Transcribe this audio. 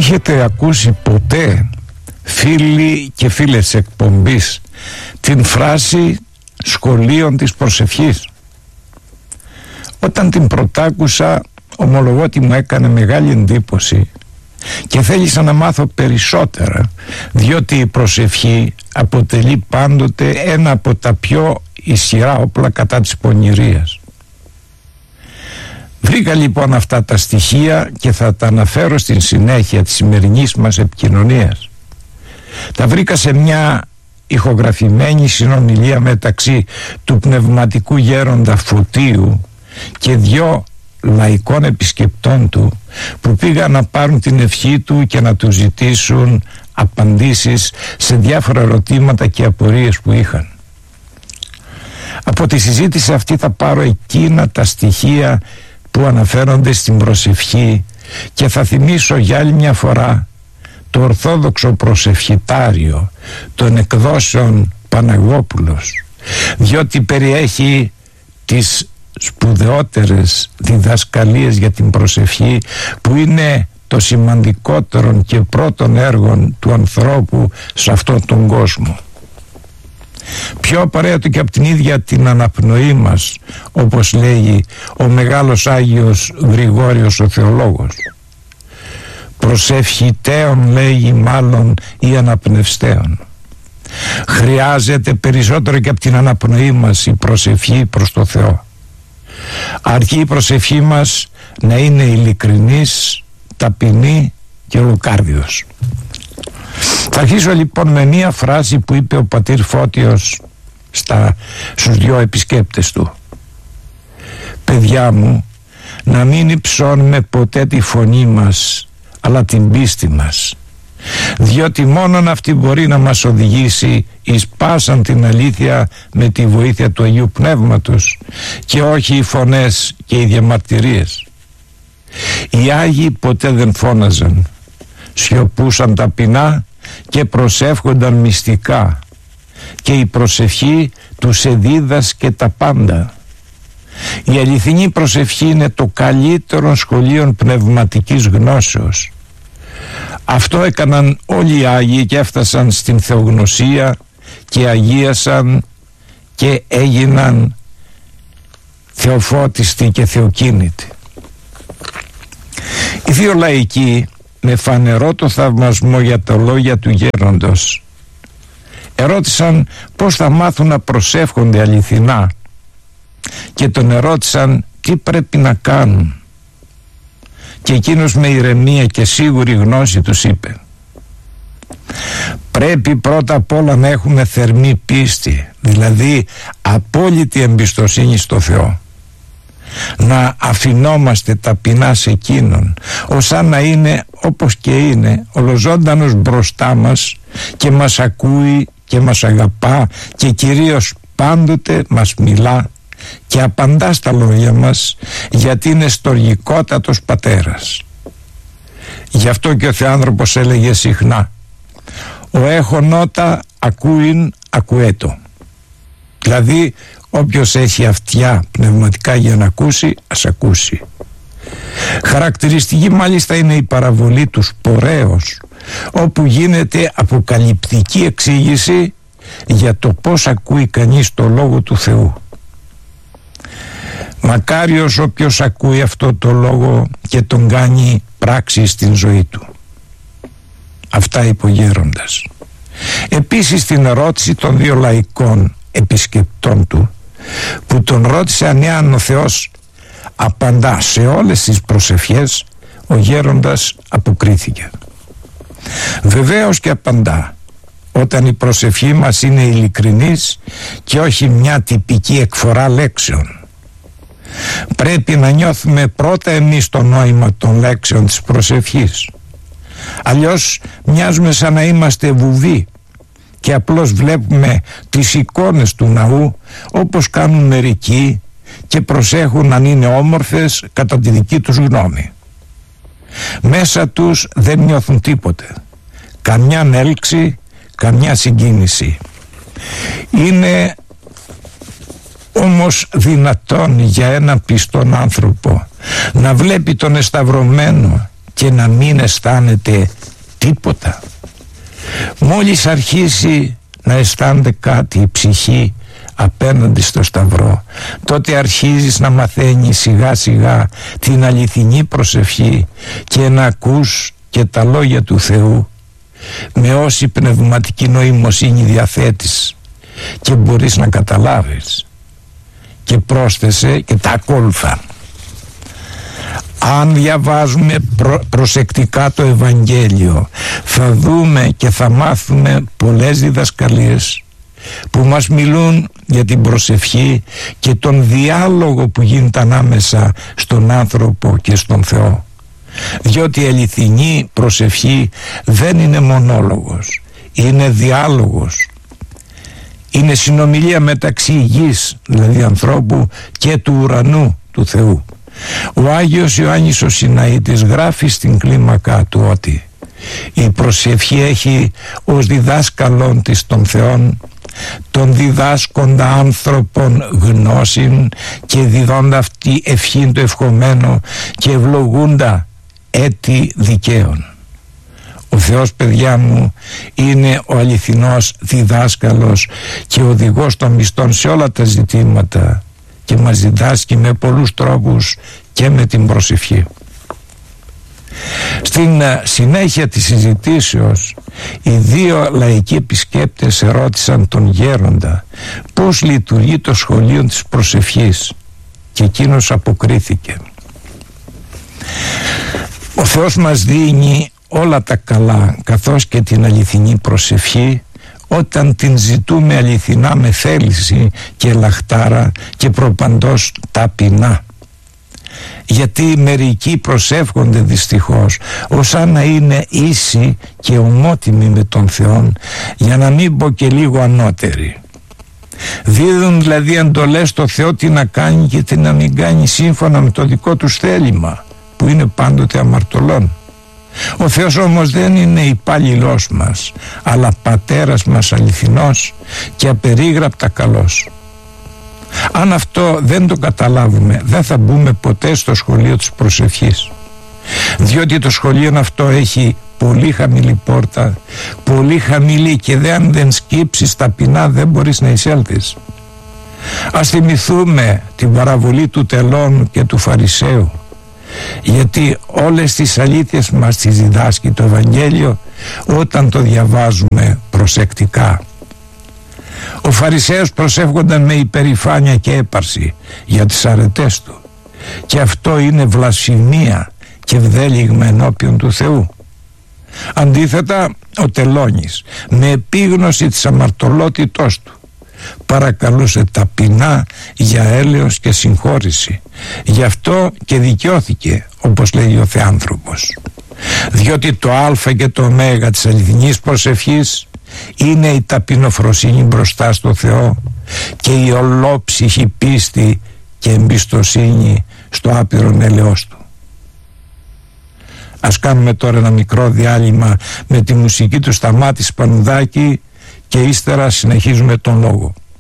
Έχετε ακούσει ποτέ, φίλοι και φίλες εκπομπής, την φράση σχολείων της προσευχής? Όταν την πρωτάκουσα, ομολογώ ότι μου έκανε μεγάλη εντύπωση και θέλησα να μάθω περισσότερα, διότι η προσευχή αποτελεί πάντοτε ένα από τα πιο ισχυρά όπλα κατά της πονηρίας. Βρήκα λοιπόν αυτά τα στοιχεία και θα τα αναφέρω στην συνέχεια της σημερινής μας επικοινωνίας. Τα βρήκα σε μια ηχογραφημένη συνομιλία μεταξύ του πνευματικού γέροντα Φωτίου και δυο λαϊκών επισκεπτών του που πήγαν να πάρουν την ευχή του και να του ζητήσουν απαντήσεις σε διάφορα ερωτήματα και απορίες που είχαν. Από τη συζήτηση αυτή θα πάρω εκείνα τα στοιχεία που αναφέρονται στην προσευχή και θα θυμίσω για άλλη μια φορά το ορθόδοξο προσευχητάριο των εκδόσεων Παναγόπουλος, διότι περιέχει τις σπουδαιότερες διδασκαλίες για την προσευχή, που είναι το σημαντικότερο και πρώτον έργο του ανθρώπου σε αυτόν τον κόσμο. Πιο απαραίτητο και από την ίδια την αναπνοή μας, όπως λέγει ο μεγάλος Άγιος Γρηγόριος ο Θεολόγος. Προσευχητέων λέγει μάλλον ή αναπνευστέων. Χρειάζεται περισσότερο και από την αναπνοή μας η προσευχή προς το Θεό. Αρκεί η προσευχή μας να είναι ειλικρινής, ταπεινή και ολοκάρδιος. Θα αρχίσω λοιπόν με μία φράση που είπε ο πατήρ Φώτιος στους δυο επισκέπτες του. «Παιδιά μου, να μην υψώνουμε ποτέ τη φωνή μας, αλλά την πίστη μας, διότι μόνον αυτή μπορεί να μας οδηγήσει εις πάσαν την αλήθεια με τη βοήθεια του Αγίου Πνεύματος και όχι οι φωνές και οι διαμαρτυρίες. Οι Άγιοι ποτέ δεν φώναζαν, σιωπούσαν ταπεινά και προσεύχονταν μυστικά και η προσευχή τους εδίδασκε τα πάντα. Η αληθινή προσευχή είναι το καλύτερο σχολείο πνευματικής γνώσεως. Αυτό έκαναν όλοι οι Άγιοι και έφτασαν στην θεογνωσία και αγίασαν και έγιναν θεοφώτιστοι και θεοκίνητοι. Οι δύο λαϊκοί, με φανερό το θαυμασμό για τα λόγια του γέροντος, ερώτησαν πώς θα μάθουν να προσεύχονται αληθινά και τον ερώτησαν τι πρέπει να κάνουν. Και εκείνος με ηρεμία και σίγουρη γνώση τους είπε: πρέπει πρώτα απ' όλα να έχουμε θερμή πίστη, δηλαδή απόλυτη εμπιστοσύνη στο Θεό, να αφινόμαστε ταπεινά σε εκείνον, ως να είναι όπως και είναι ολοζώντανος μπροστά μας και μας ακούει και μας αγαπά και κυρίως πάντοτε μας μιλά και απαντά στα λόγια μας, γιατί είναι στοργικότατος πατέρας. Γι' αυτό και ο Θεάνθρωπος έλεγε συχνά: ο έχων ότα ακούειν ακουέτο. Δηλαδή όποιος έχει αυτιά πνευματικά για να ακούσει, ας ακούσει. Χαρακτηριστική μάλιστα είναι η παραβολή του Σπορέως, όπου γίνεται αποκαλυπτική εξήγηση για το πώς ακούει κανείς το Λόγο του Θεού. Μακάριος όποιος ακούει αυτό το λόγο και τον κάνει πράξη στην ζωή του. Αυτά είπε ο γέροντας. Επίσης την ερώτηση των δύο λαϊκών επισκεπτών του, που τον ρώτησε αν ο Θεός απαντά σε όλες τις προσευχές, ο γέροντας αποκρίθηκε: βεβαίως και απαντά, όταν η προσευχή μας είναι ειλικρινής και όχι μια τυπική εκφορά λέξεων. Πρέπει να νιώθουμε πρώτα εμείς το νόημα των λέξεων της προσευχής. Αλλιώς μοιάζουμε σαν να είμαστε βουβοί και απλώς βλέπουμε τις εικόνες του ναού όπως κάνουν μερικοί και προσέχουν αν είναι όμορφες κατά τη δική τους γνώμη. Μέσα τους δεν νιώθουν τίποτε, καμιά έλξη, καμιά συγκίνηση. Είναι όμως δυνατόν για έναν πιστόν άνθρωπο να βλέπει τον εσταυρωμένο και να μην αισθάνεται τίποτα. Μόλις αρχίσει να αισθάνεται κάτι η ψυχή απέναντι στο Σταυρό, τότε αρχίζεις να μαθαίνεις σιγά σιγά την αληθινή προσευχή και να ακούς και τα λόγια του Θεού με όση πνευματική νοημοσύνη διαθέτεις και μπορείς να καταλάβεις. Και πρόσθεσε και τα ακόλουθα. Αν διαβάζουμε προσεκτικά το Ευαγγέλιο, θα δούμε και θα μάθουμε πολλές διδασκαλίες που μας μιλούν για την προσευχή και τον διάλογο που γίνεται ανάμεσα στον άνθρωπο και στον Θεό. Διότι η αληθινή προσευχή δεν είναι μονόλογος, είναι διάλογος. Είναι συνομιλία μεταξύ γης, δηλαδή ανθρώπου, και του ουρανού, του Θεού. Ο Άγιος Ιωάννης ο Συναήτης γράφει στην κλίμακα του ότι η προσευχή έχει ως διδάσκαλον της των Θεών τον διδάσκοντα άνθρωπον γνώσιν και διδώντα αυτή ευχήν το ευχομένο και ευλογούντα έτη δικαίων. Ο Θεός, παιδιά μου, είναι ο αληθινός διδάσκαλος και οδηγός των μισθών σε όλα τα ζητήματα και μας διδάσκει με πολλούς τρόπους και με την προσευχή. Στην συνέχεια της συζητήσεως οι δύο λαϊκοί επισκέπτες ερώτησαν τον γέροντα πώς λειτουργεί το σχολείο της προσευχής και εκείνος αποκρίθηκε: ο Θεός μας δίνει όλα τα καλά καθώς και την αληθινή προσευχή όταν την ζητούμε αληθινά με θέληση και λαχτάρα και προπαντός ταπεινά. Γιατί μερικοί προσεύχονται δυστυχώς ως σαν να είναι ίσοι και ομότιμοι με τον Θεό, για να μην πω και λίγο ανώτεροι. Δίδουν δηλαδή εντολές στο Θεό τι να κάνει και τι να μην κάνει σύμφωνα με το δικό τους θέλημα, που είναι πάντοτε αμαρτωλών. Ο Θεός όμως δεν είναι υπάλληλός μας, αλλά πατέρας μας αληθινός και απερίγραπτα καλός. Αν αυτό δεν το καταλάβουμε, δεν θα μπούμε ποτέ στο σχολείο της προσευχής, διότι το σχολείο αυτό έχει πολύ χαμηλή πόρτα, πολύ χαμηλή, και αν δεν σκύψεις ταπεινά δεν μπορείς να εισέλθεις. Ας θυμηθούμε την παραβολή του τελώνου και του Φαρισαίου, γιατί όλες τις αλήθειες μας τις διδάσκει το Ευαγγέλιο όταν το διαβάζουμε προσεκτικά. Ο Φαρισαίος προσεύχονταν με υπερηφάνεια και έπαρση για τις αρετές του, και αυτό είναι βλασφημία και βδέλιγμα ενώπιον του Θεού. Αντίθετα, ο τελώνης με επίγνωση της αμαρτωλότητός του παρακαλούσε ταπεινά για έλεος και συγχώρηση. Γι' αυτό και δικαιώθηκε, όπως λέει ο Θεάνθρωπος, διότι το α και το ω της αληθινής προσευχής είναι η ταπεινοφροσύνη μπροστά στο Θεό και η ολόψυχη πίστη και εμπιστοσύνη στο άπειρον έλεος του. Ας κάνουμε τώρα ένα μικρό διάλειμμα με τη μουσική του Σταμάτη Σπανουδάκη και ύστερα συνεχίζουμε τον λόγο.